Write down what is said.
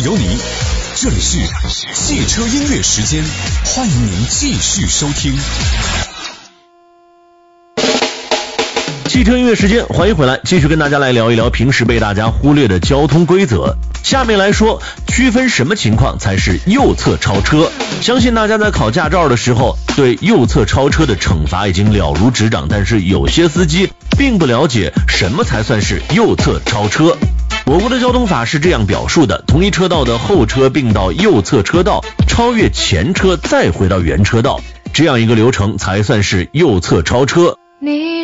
由你。这里是汽车音乐时间，欢迎您继续收听。 汽车音乐时间，欢迎回来，继续跟大家来聊一聊平时被大家忽略的交通规则。下面来说，区分什么情况才是右侧超车。相信大家在考驾照的时候，对右侧超车的惩罚已经了如指掌，但是有些司机并不了解什么才算是右侧超车。我国的交通法是这样表述的：同一车道的后车并到右侧车道，超越前车再回到原车道，这样一个流程才算是右侧超车。